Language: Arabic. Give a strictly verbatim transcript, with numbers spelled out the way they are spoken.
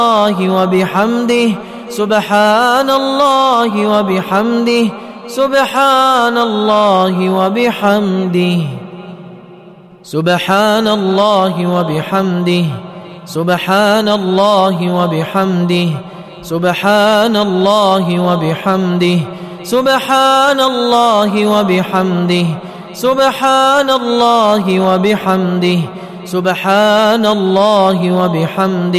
وبحمده سبحان الله وبحمده سبحان الله وبحمده سبحان الله وبحمده سبحان الله وبحمده سبحان الله وبحمده سبحان الله وبحمده سبحان الله وبحمده سبحان الله وبحمده